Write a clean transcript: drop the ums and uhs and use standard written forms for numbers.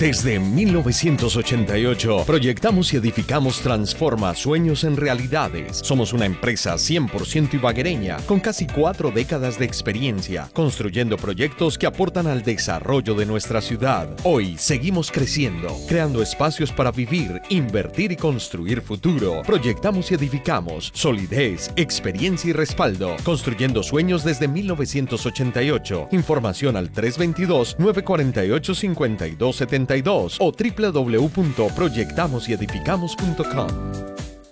Desde 1988, proyectamos y edificamos Transforma Sueños en Realidades. Somos una empresa 100% ibaguereña, con casi 4 décadas de experiencia, construyendo proyectos que aportan al desarrollo de nuestra ciudad. Hoy seguimos creciendo, creando espacios para vivir, invertir y construir futuro. Proyectamos y edificamos solidez, experiencia y respaldo, construyendo sueños desde 1988. Información al 322-948-5272 o www.proyectamosyedificamos.com.